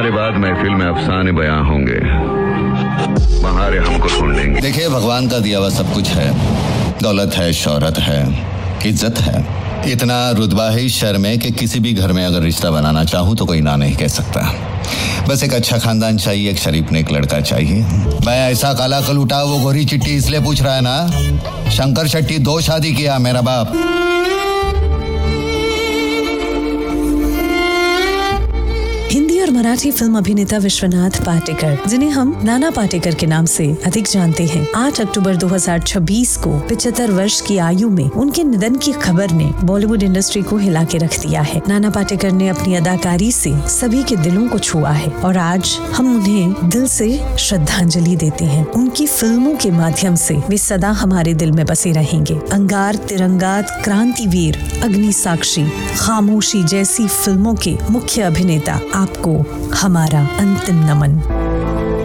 तुम्हारे बाद महफिल में अफसाने बयां होंगे, बहारे हमको सुन लेंगे। देखिए, भगवान का दिया हुआ सब कुछ है, दौलत है, शोहरत है, इज्जत है, इतना रुतबा है इस शहर में कि किसी भी घर में अगर रिश्ता बनाना चाहूँ तो कोई ना नहीं कह सकता। बस एक अच्छा खानदान चाहिए, एक शरीफ नेक लड़का चाहिए। मैं ऐसा काला कलूटा वो गोरी चिट्टी इसलिए पूछ रहा है ना, शंकर शेट्टी 2 शादी किया मेरा बाप। हिंदी और मराठी फिल्म अभिनेता विश्वनाथ पाटेकर, जिन्हें हम नाना पाटेकर के नाम से अधिक जानते हैं, 8 अक्टूबर 2026 को 75 वर्ष की आयु में उनके निधन की खबर ने बॉलीवुड इंडस्ट्री को हिला के रख दिया है। नाना पाटेकर ने अपनी अदाकारी से सभी के दिलों को छुआ है और आज हम उन्हें दिल से श्रद्धांजलि देते हैं। उनकी फिल्मों के माध्यम से वे सदा हमारे दिल में बसे रहेंगे। अंगार, तिरंगा, क्रांतिवीर, अग्नि साक्षी, खामोशी जैसी फिल्मों के मुख्य अभिनेता, आपको हमारा अंतिम नमन।